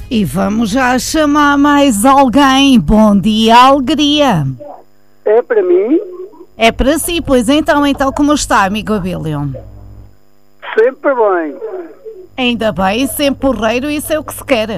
E vamos já chamar mais alguém. Bom dia, alegria. É para mim? É para si, pois então como está, amigo Abílio? Sempre bem. Ainda bem, sempre porreiro, isso é o que se quer.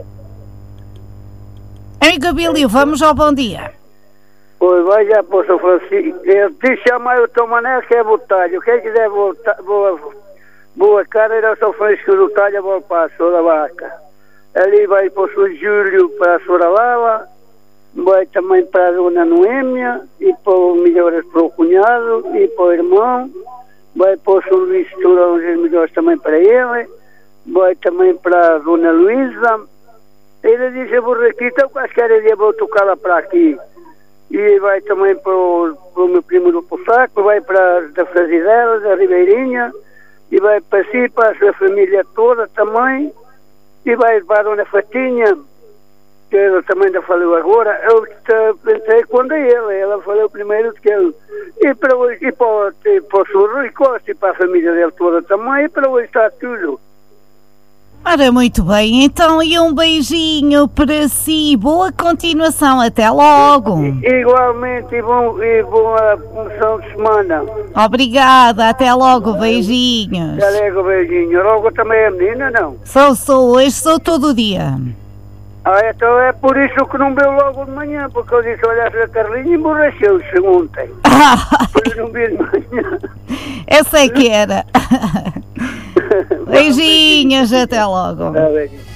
Amigo Abílio, vamos ao bom dia. Oi, vai já para o São Francisco. Eu te chamei o Tom Mané, que é Botalho. Quem quiser boa cara, era o São Francisco do Talho, a boa para a Sora Vaca. Ali vai para o São Júlio, para a Sora Lala. Vai também para a Dona Noêmia, e para o Melhoras para o cunhado, e para o irmão. Vai para o São Luís de Tourão, os melhores também para ele. Vai também para a Dona Luísa. Ele disse, eu vou aqui, então qualquer dia vou tocar lá para aqui. E vai também para o meu primo do Possaco, vai para da Frazidela, da Ribeirinha, e vai para si, para a sua família toda também, e vai para a Dona Fatinha, que ela também ainda falou agora. Eu pensei quando ela falou primeiro que ele, e para o Sr. Rui Costa, e para a família dele toda também, e para hoje está tudo. Ora, muito bem, então e um beijinho para si, boa continuação, até logo. Igualmente, e boa começo de semana. Obrigada, até logo, beijinhos. Até logo, beijinho. Logo também é menina, não? Hoje sou todo o dia. Então é por isso que não veio logo de manhã, porque eu disse, olha, a Carlinha emborracheu-se ontem. Depois não vi de manhã. Essa é que era. Beijinhos, até logo. Beijinho.